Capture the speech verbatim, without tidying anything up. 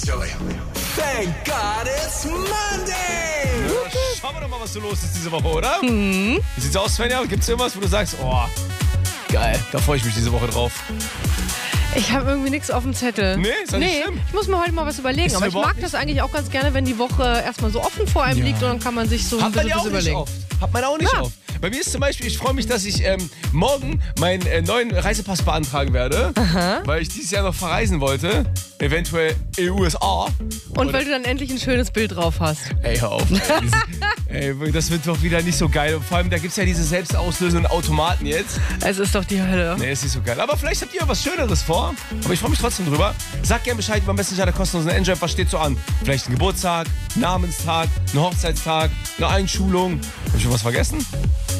Thank God it's Monday! Ja, schauen wir doch mal, was so los ist diese Woche, oder? Mhm. Wie sieht's aus, Svenja? Gibt's irgendwas, wo du sagst, oh, geil, da freue ich mich diese Woche drauf? Ich habe irgendwie nichts auf dem Zettel. Nee, ist doch nicht nee, schlimm. ich muss mir heute mal was überlegen. Ist Aber ich überhaupt mag das eigentlich auch ganz gerne, wenn die Woche erstmal so offen vor einem Ja. liegt und dann kann man sich so ein Hat man bisschen ja was auch nicht überlegen. oft. Hat man auch nicht Ja. oft. Bei mir ist zum Beispiel, ich freue mich, dass ich ähm, morgen meinen äh, neuen Reisepass beantragen werde, weil ich dieses Jahr noch verreisen wollte, eventuell in die U S A. Und weil du dann endlich ein schönes Bild drauf hast. Ey, hör auf. Ey, ey, das wird doch wieder nicht so geil. Und vor allem, da gibt es ja diese selbstauslösenden Automaten jetzt. Es ist doch die Hölle. Nee, ist nicht so geil. Aber vielleicht habt ihr was Schöneres vor. Aber ich freue mich trotzdem drüber. Sagt gerne Bescheid über Messenger der kostenlosen Enjoy. Was steht so an? Vielleicht ein Geburtstag, Namenstag, ein Hochzeitstag, eine Einschulung. Hab ich schon was vergessen?